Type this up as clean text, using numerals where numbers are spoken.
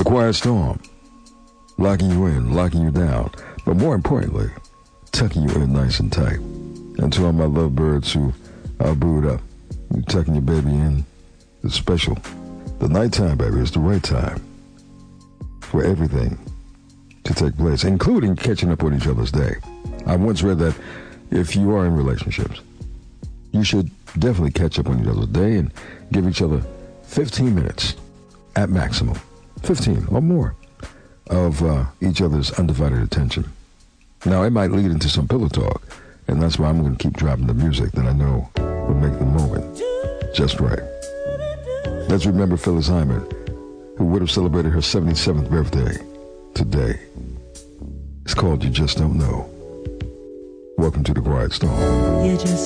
Quiet storm, locking you in, locking you down, but more importantly, tucking you in nice and tight. And to all my lovebirds who are booed up, you tucking your baby in, it's special. The nighttime, baby, is the right time for everything to take place, including catching up on each other's day. I once read that if you are in relationships, you should definitely catch up on each other's day and give each other 15 minutes at maximum, 15 or more, of each other's undivided attention. Now, it might lead into some pillow talk, and that's why I'm going to keep dropping the music that I know will make the moment just right. Let's remember Phyllis Hyman, who would have celebrated her 77th birthday today. It's called You Just Don't Know. Welcome to the Quiet Storm. You just